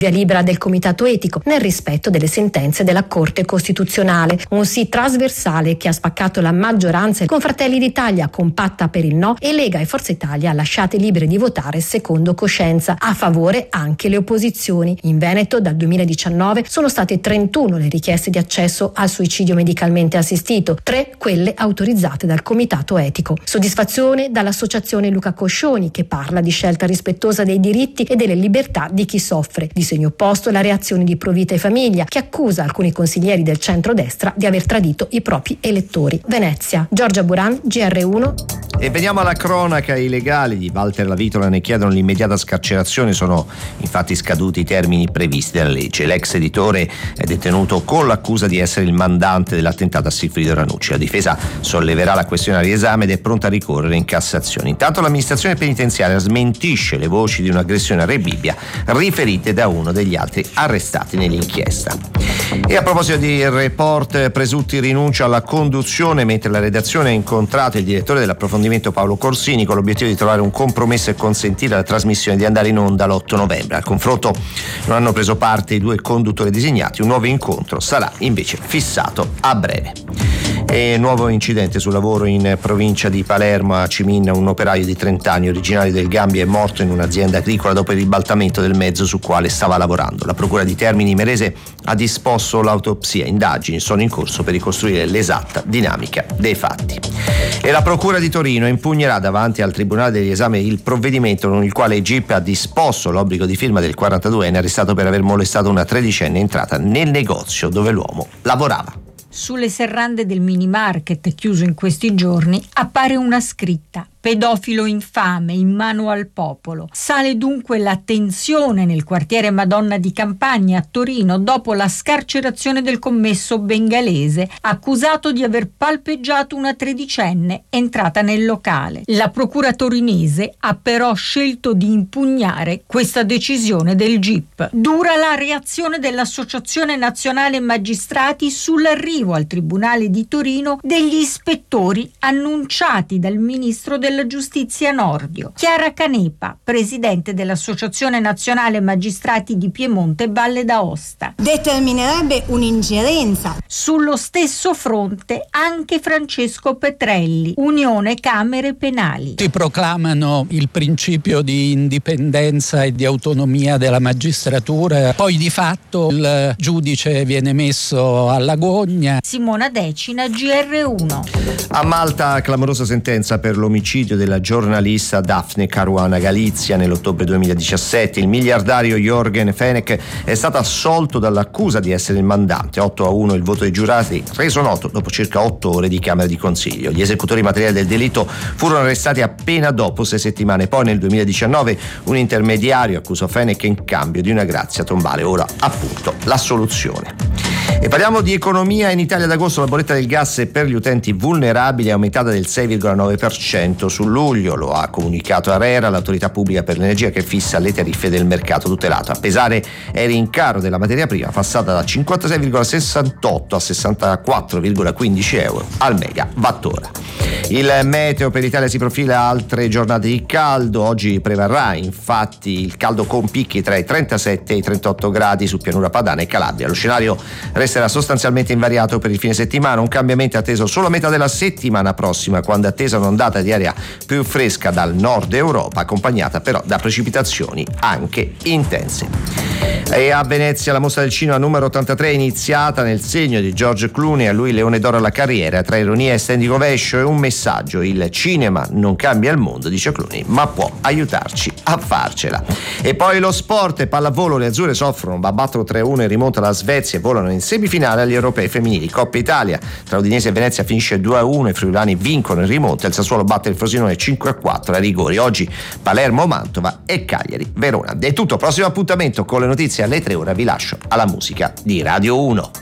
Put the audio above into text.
Via libera del Comitato Etico nel rispetto delle sentenze della Corte Costituzionale. Un sì trasversale che ha spaccato la maggioranza con Fratelli d'Italia compatta per il no e Lega e Forza Italia lasciate libere di votare secondo coscienza. A favore anche le opposizioni. In Veneto dal 2019 sono state 31 le richieste di accesso al suicidio medicalmente assistito, 3 quelle autorizzate dal Comitato Etico. Soddisfazione dall'associazione Luca Coscioni, che parla di scelta rispettosa dei diritti e delle libertà di chi soffre. Di segno opposto la reazione di Provita e Famiglia, che accusa alcuni consiglieri del centrodestra di aver tradito i propri elettori. Venezia, Giorgia Buran, GR1. E veniamo alla cronaca. I legali di Walter Lavitola ne chiedono l'immediata scarcerazione. Sono infatti scaduti i termini previsti dalla legge. L'ex editore è detenuto con l'accusa di essere il mandante dell'attentato a Silfrido Ranucci. La difesa solleverà la questione a riesame ed è pronta a ricorrere in Cassazione. Intanto l'amministrazione penitenziaria smentisce le voci di un'aggressione a Re Bibbia riferite da uno degli altri arrestati nell'inchiesta. E a proposito di Report, Presutti rinuncia alla conduzione, mentre la redazione ha incontrato il direttore dell'approfondimento Paolo Corsini con l'obiettivo di trovare un compromesso e consentire alla trasmissione di andare in onda l'8 novembre. Al confronto non hanno preso parte i 2 conduttori designati. Un nuovo incontro sarà invece fissato a breve. E nuovo incidente sul lavoro in provincia di Palermo. A Ciminna un operaio di 30 anni originario del Gambia è morto in un'azienda agricola dopo il ribaltamento del mezzo su quale stava lavorando. La procura di Termini Imerese ha disposto l'autopsia. Indagini sono in corso per ricostruire l'esatta dinamica dei fatti. E la procura di Torino impugnerà davanti al Tribunale degli Esami il provvedimento con il quale il GIP ha disposto l'obbligo di firma del 42enne arrestato per aver molestato una 13enne entrata nel negozio dove l'uomo lavorava. Sulle serrande del mini market chiuso in questi giorni appare una scritta: pedofilo infame in mano al popolo. Sale dunque la tensione nel quartiere Madonna di Campagna a Torino dopo la scarcerazione del commesso bengalese accusato di aver palpeggiato una 13enne entrata nel locale. La procura torinese ha però scelto di impugnare questa decisione del GIP. Dura la reazione dell'Associazione Nazionale Magistrati sull'arrivo al Tribunale di Torino degli ispettori annunciati dal ministro della Giustizia Nordio. Chiara Canepa, presidente dell'Associazione Nazionale Magistrati di Piemonte e Valle d'Aosta. Determinerebbe un'ingerenza. Sullo stesso fronte anche Francesco Petrelli, Unione Camere Penali. Si proclamano il principio di indipendenza e di autonomia della magistratura, poi di fatto il giudice viene messo alla gogna. Simona Decina, GR1. A Malta, clamorosa sentenza per l'omicidio della giornalista Daphne Caruana Galizia nell'ottobre 2017. Il miliardario Jorgen Fenech è stato assolto dall'accusa di essere il mandante. 8-1 il voto dei giurati, reso noto dopo circa 8 ore di Camera di Consiglio. Gli esecutori materiali del delitto furono arrestati appena dopo 6 settimane. Poi nel 2019 un intermediario accusò Fenech in cambio di una grazia tombale. Ora appunto l'assoluzione. E parliamo di economia. In Italia ad agosto la bolletta del gas per gli utenti vulnerabili è aumentata del 6,9% su luglio. Lo ha comunicato ARERA, l'autorità pubblica per l'energia che fissa le tariffe del mercato tutelato. A pesare è il rincaro della materia prima, passata da 56,68 a 64,15 euro al megawattora. Il meteo per l'Italia si profila altre giornate di caldo. Oggi prevarrà infatti il caldo con picchi tra i 37 e i 38 gradi su pianura padana e Calabria. Lo scenario resterà sostanzialmente invariato per il fine settimana, un cambiamento atteso solo a metà della settimana prossima, quando è attesa un'ondata di aria più fresca dal nord Europa, accompagnata però da precipitazioni anche intense. E a Venezia la mostra del cinema numero 83 è iniziata nel segno di George Clooney, a lui Leone d'Oro alla carriera, tra ironia e standing ovation e un messaggio: il cinema non cambia il mondo, dice Clooney, ma può aiutarci a farcela. E poi lo sport, pallavolo, le azzurre soffrono, ma battono 3-1 in rimonta alla Svezia e volano in semifinale agli europei femminili. Coppa Italia, tra Udinese e Venezia finisce 2-1, i friulani vincono in rimonta, il Sassuolo batte il Frosinone 5-4 a rigori. Oggi Palermo, Mantova e Cagliari, Verona. È tutto, prossimo appuntamento con le notizie alle 3 ore, vi lascio alla musica di Radio 1.